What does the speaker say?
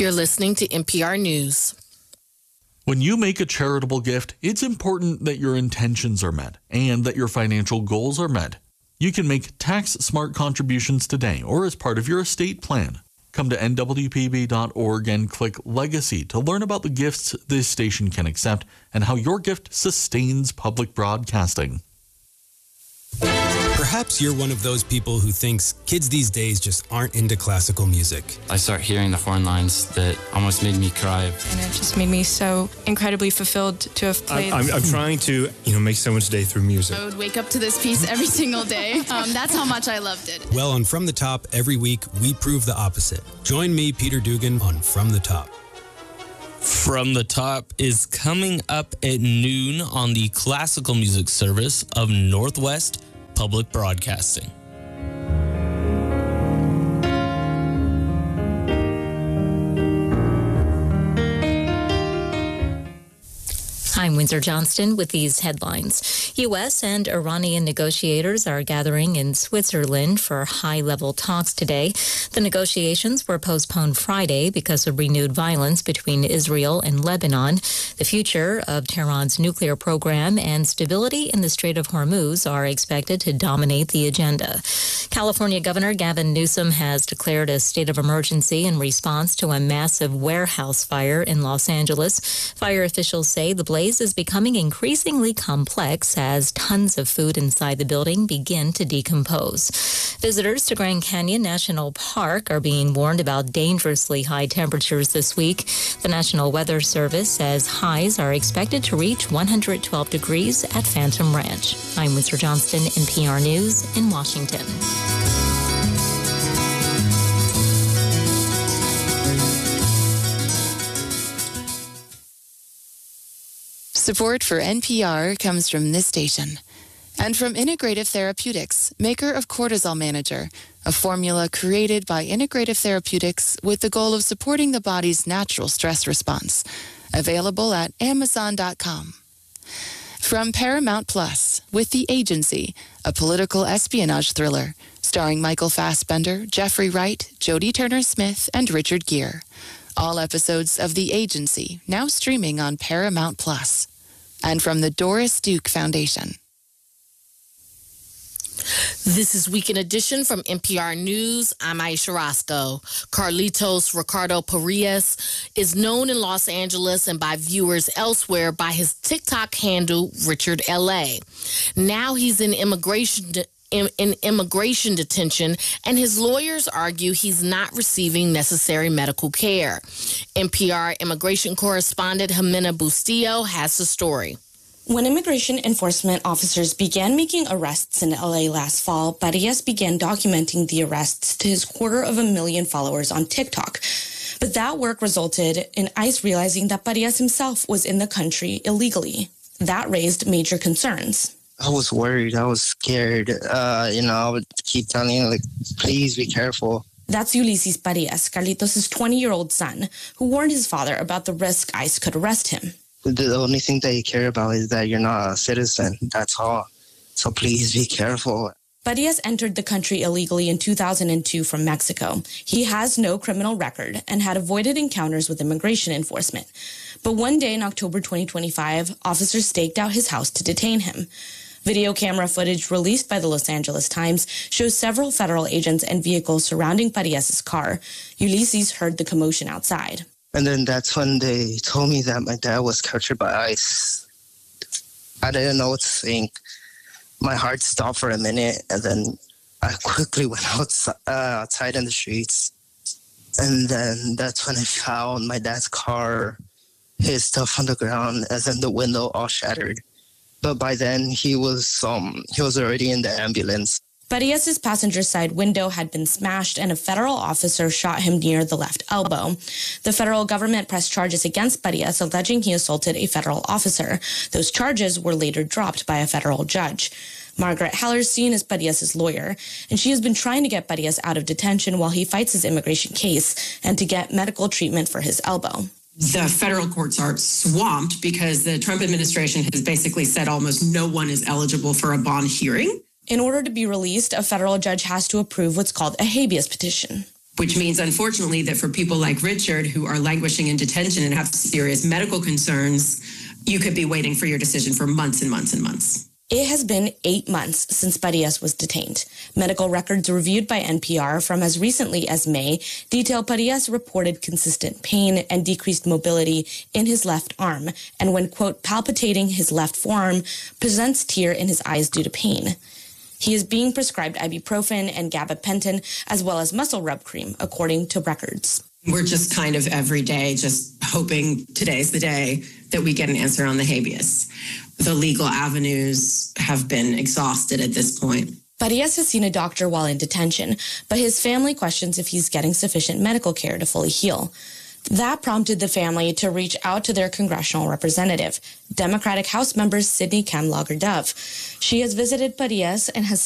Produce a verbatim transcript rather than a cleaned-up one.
You're listening to N P R News. When you make a charitable gift, it's important that your intentions are met and that your financial goals are met. You can make tax-smart contributions today or as part of your estate plan. Come to N W P B dot org and click Legacy to learn about the gifts this station can accept and how your gift sustains public broadcasting. Perhaps you're one of those people who thinks kids these days just aren't into classical music. I started hearing the horn lines that almost made me cry. And it just made me so incredibly fulfilled to have played. I'm, I'm, I'm trying to, you know, make someone's day through music. I would wake up to this piece every single day. Um, that's how much I loved it. Well, on From the Top, every week, we prove the opposite. Join me, Peter Dugan, on From the Top. From the Top is coming up at noon on the classical music service of Northwest Public Broadcasting. I'm Windsor Johnston with these headlines. U S and Iranian negotiators are gathering in Switzerland for high-level talks today. The negotiations were postponed Friday because of renewed violence between Israel and Lebanon. The future of Tehran's nuclear program and stability in the Strait of Hormuz are expected to dominate the agenda. California Governor Gavin Newsom has declared a state of emergency in response to a massive warehouse fire in Los Angeles. Fire officials say the blaze is becoming increasingly complex as tons of food inside the building begin to decompose. Visitors to Grand Canyon National Park are being warned about dangerously high temperatures this week. The National Weather Service says highs are expected to reach one hundred twelve degrees at Phantom Ranch. I'm Windsor Johnston, N P R News in Washington. Support for N P R comes from this station and from Integrative Therapeutics, maker of Cortisol Manager, a formula created by Integrative Therapeutics with the goal of supporting the body's natural stress response. Available at amazon dot com. From Paramount Plus, with The Agency, a political espionage thriller starring Michael Fassbender, Jeffrey Wright, Jodie Turner-Smith, and Richard Gere. All episodes of The Agency now streaming on Paramount Plus. And from the Doris Duke Foundation. This is Weekend Edition from N P R News. I'm Aisha Roscoe. Carlitos Ricardo Parias is known in Los Angeles and by viewers elsewhere by his TikTok handle, Richard L A. Now he's in immigration de- in, in immigration detention, and his lawyers argue he's not receiving necessary medical care. N P R immigration correspondent Jimena Bustillo has the story. When immigration enforcement officers began making arrests in L A last fall, Parias began documenting the arrests to his quarter of a million followers on TikTok. But that work resulted in ICE realizing that Parias himself was in the country illegally. That raised major concerns. I was worried. I was scared. Uh, you know, I would keep telling him, like, please be careful. That's Ulysses Parias, Carlitos' twenty-year-old son, who warned his father about the risk ICE could arrest him. The only thing that you care about is that you're not a citizen. That's all. So please be careful. Parias entered the country illegally in two thousand two from Mexico. He has no criminal record and had avoided encounters with immigration enforcement. But one day in October twenty twenty-five, officers staked out his house to detain him. Video camera footage released by the Los Angeles Times shows several federal agents and vehicles surrounding Parias' car. Ulysses heard the commotion outside. And then that's when they told me that my dad was captured by ICE. I didn't know what to think. My heart stopped for a minute, and then I quickly went outside, uh, outside in the streets. And then that's when I found my dad's car, his stuff on the ground, and then the window all shattered. But by then, he was um he was already in the ambulance. Parias' passenger side window had been smashed and a federal officer shot him near the left elbow. The federal government pressed charges against Parias, alleging he assaulted a federal officer. Those charges were later dropped by a federal judge. Margaret Hallerstein is Parias' lawyer, and she has been trying to get Parias out of detention while he fights his immigration case and to get medical treatment for his elbow. The federal courts are swamped because the Trump administration has basically said almost no one is eligible for a bond hearing. In order to be released, a federal judge has to approve what's called a habeas petition. which means, unfortunately, that for people like Richard who are languishing in detention and have serious medical concerns, you could be waiting for your decision for months and months and months. It has been eight months since Parias was detained. Medical records reviewed by N P R from as recently as May detail Parias reported consistent pain and decreased mobility in his left arm, and when, quote, palpitating his left forearm, presents tear in his eyes due to pain. He is being prescribed ibuprofen and gabapentin, as well as muscle rub cream, according to records. We're just kind of every day just hoping today's the day that we get an answer on the habeas. The legal avenues have been exhausted at this point. Parias has seen a doctor while in detention, but his family questions if he's getting sufficient medical care to fully heal. That prompted the family to reach out to their congressional representative, Democratic House member Sydney Kamlager Dove. She has visited Parias and has